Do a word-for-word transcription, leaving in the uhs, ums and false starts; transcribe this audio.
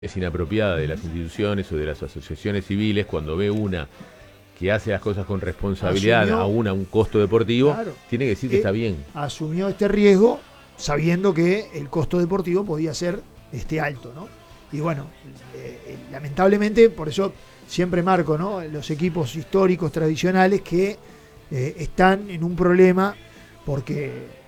Es inapropiada de las instituciones o de las asociaciones civiles cuando ve una que hace las cosas con responsabilidad, Asumió, aún a un costo deportivo, claro, tiene que decir que eh, está bien. asumió este riesgo sabiendo que el costo deportivo podía ser este alto, ¿no? Y bueno, eh, eh, lamentablemente, por eso siempre marco, ¿no?, los equipos históricos tradicionales que eh, están en un problema porque